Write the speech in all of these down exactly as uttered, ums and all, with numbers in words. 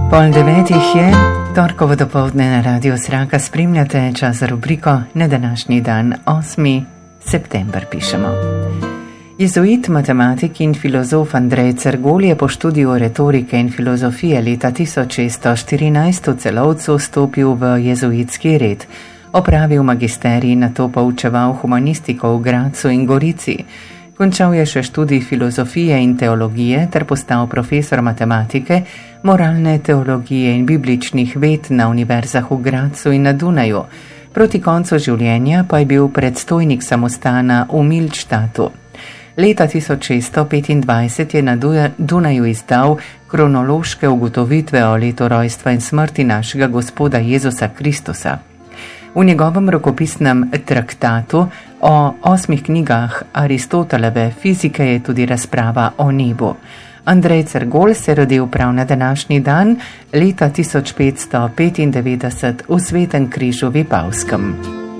Pol devetih je, torkovo dopoldne na Radiu Sraka spremljate čas za rubriko Na današnji dan, osmi september pišemo. Jezuit, matematik in filozof Andrej Cergol je po študiju retorike in filozofije leta tisoč šeststo štirinajst v Celovcu stopil v jezuitski red. Opravil magisterij in nato poučeval humanistiko v Gradcu in Gorici. Končal je še študij filozofije in teologije ter postal profesor matematike, moralne teologije in bibličnih ved na univerzah v Gradcu in na Dunaju. Proti koncu življenja pa je bil predstojnik samostana v Milštatu. Leta tisoč šeststo petindvajset je na Dunaju izdal kronološke ugotovitve o letu rojstva in smrti našega Gospoda Jezusa Kristusa. V njegovem rokopisnem traktatu o osmih knjigah Aristotelove fizike je tudi razprava o nebu. Andrej Cergol se je rodil prav na današnji dan, leta tisoč petsto petindevetdeset v Svetem Križu Vipavskem.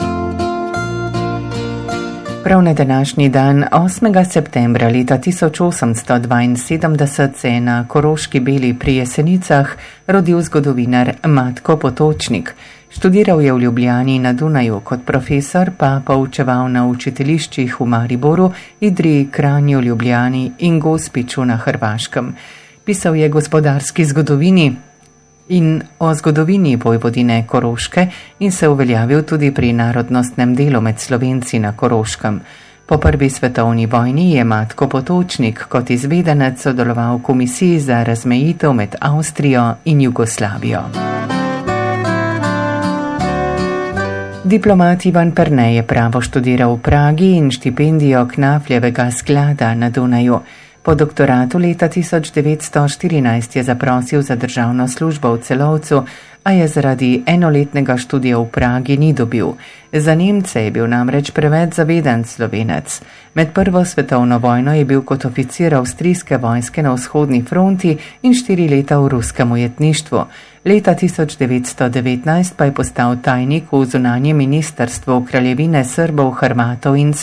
Prav na današnji dan, osmega septembra leta tisoč osemsto dvainsedemdeset, se je na Koroški Beli pri Jesenicah rodil zgodovinar Matko Potočnik. Študiral je v Ljubljani na Dunaju, kot profesor pa poučeval na učiteljiščih v Mariboru, Idriji, Kranju, Ljubljani in Gospiću na Hrvaškem. Pisal je gospodarski zgodovini in o zgodovini Vojvodine Koroške in se uveljavil tudi pri narodnostnem delu med Slovenci na Koroškem. Po prvi svetovni vojni je Matko Potočnik kot izvedenec sodeloval v komisiji za razmejitev med Avstrijo in Jugoslavijo. Diplomat Ivan Perne je pravo študiral v Pragi in štipendijo Knafljevega sklada na Dunaju. Po doktoratu leta tisoč devetsto štirinajst je zaprosil za državno službo v Celovcu, a je zaradi enoletnega študija v Pragi ni dobil. Za Nemce je bil namreč preveč zaveden Slovenec. Med prvo svetovno vojno je bil kot oficir avstrijske vojske na vzhodni fronti in štiri leta v ruskem ujetništvu. Leta tisoč devetsto devetnajst pa je postal tajnik v zunanjem ministrstvu Kraljevine Srbov, Hrvatov in